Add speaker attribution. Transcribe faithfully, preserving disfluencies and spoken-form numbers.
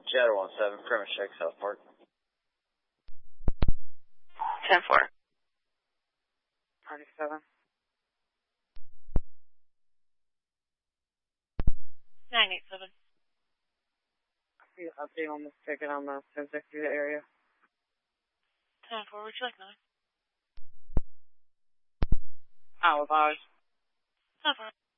Speaker 1: Shadow one seven, premise check, South Park.
Speaker 2: ten four.
Speaker 3: ninety-seven.
Speaker 2: nine eight seven.
Speaker 3: I see an update on this ticket on the ten sixty area.
Speaker 2: ten four, would you like nine?
Speaker 3: Oh, with ours.
Speaker 2: ten four.